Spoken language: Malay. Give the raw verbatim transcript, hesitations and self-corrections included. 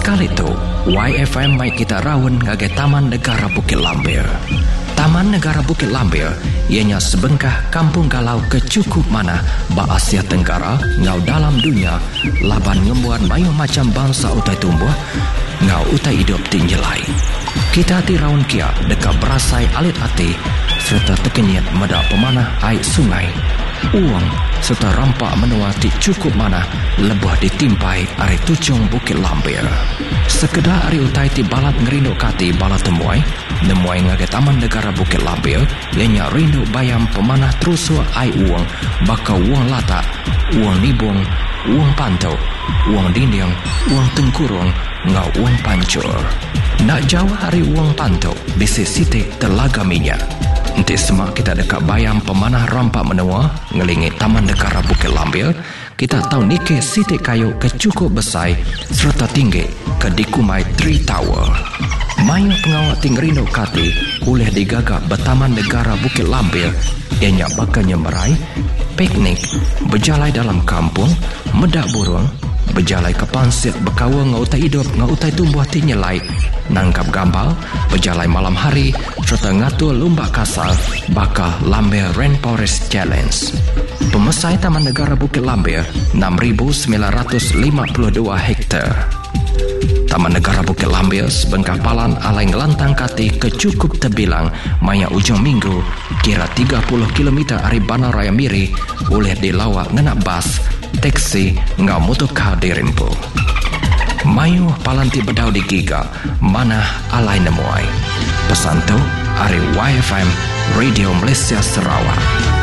Sekali tu, Y F M mai kita rawon ngage Taman Negara Bukit Lambir. Taman Negara Bukit Lambir ianya sebengkah kampung galau kecukup mana ba Asia Tenggara ngau dalam dunia laban ngembuan mayu macam bangsa utai tumbuh ngau utai hidup tinjelai. Kita hati raun kia dekat berasai alit hati serta tekenyat meda pemanah air sungai. Uang serta rampak menua di cukup mana lebah ditimpai ari tucung Bukit Lambir. Sekedar ari utai ti balat ngerindu kati balat temuai, nemuai ngage Taman Negara Bukit Lambir, lenya rindu bayam pemanah terusu ai uang, baka uang latak, uang nibung, uang pantau, uang dinding, uang tengkurung, ngau uang pancur. Nak jauh hari uang pantau, bisi sitik telaga minyak. Nanti semak kita dekat bayam pemanah rampak menua ngelingi Taman Negara Bukit Lambir, kita tahu nike sitik kayu kecukup besar serta tinggi ke dikumai Tree Tower. Mayu pengawat tinggerindo kati oleh digagak bertaman Negara Bukit Lambir ianya bakanya merai, piknik, berjalai dalam kampung, medak burung, berjalai ke pansit berkawa ngautai hidup ngautai tumbuh tinyelai, nangkap gambal, berjalai malam hari serta ngatur lumba kasar bakal Lambir Rainforest Challenge. Pemesai Taman Negara Bukit Lambir enam ribu sembilan ratus lima puluh dua hektar. Taman Negara Bukit Lambir sebengkah palan alai ngelantang kati kecukup terbilang maya ujung minggu kira tiga puluh kilometer dari Bandar Raya Miri oleh dilawak ngenak bas, teksi, ngau motorkar di Rimpo. Mayu palanti bedau di giga mana alai nemuai. Pesan tu, ari Y F M Radio Malaysia Sarawak.